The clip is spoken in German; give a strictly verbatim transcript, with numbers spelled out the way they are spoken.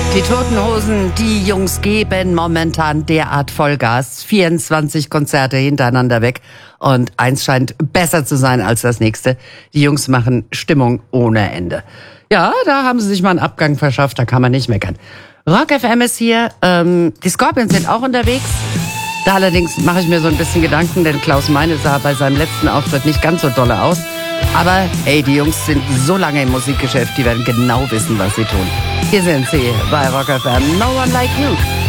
Die Toten Hosen, die Jungs geben momentan derart Vollgas. vierundzwanzig Konzerte hintereinander weg. Und eins scheint besser zu sein als das nächste. Die Jungs machen Stimmung ohne Ende. Ja, da haben sie sich mal einen Abgang verschafft, da kann man nicht meckern. Rock F M ist hier, ähm, die Scorpions sind auch unterwegs. Da allerdings mache ich mir so ein bisschen Gedanken, denn Klaus Meine sah bei seinem letzten Auftritt nicht ganz so dolle aus. Aber ey, die Jungs sind so lange im Musikgeschäft, die werden genau wissen, was sie tun. Hier sind sie bei Rock F M, No One Like You.